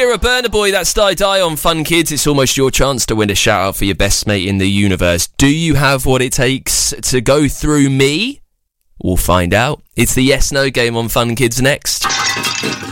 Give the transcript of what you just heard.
Shakira, Burna Boy, that's Die Die on Fun Kids. It's almost your chance to win a shout out for your best mate in the universe. Do you have what it takes to go through me? We'll find out. It's the Yes No game on Fun Kids next.